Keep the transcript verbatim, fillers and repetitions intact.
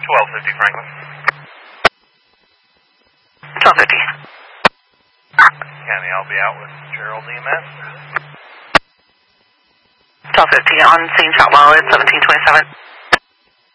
twelve fifty Franklin. twelve fifty. County, I'll be out with Gerald E M S. twelve fifty on Saint Shotwell at seventeen twenty-seven.